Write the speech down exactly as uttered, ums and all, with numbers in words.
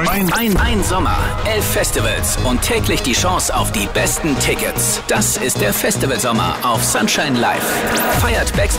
Ein, ein Sommer, elf Festivals und täglich die Chance auf die besten Tickets. Das ist der Festivalsommer auf Sunshine Live. Feiert Backstage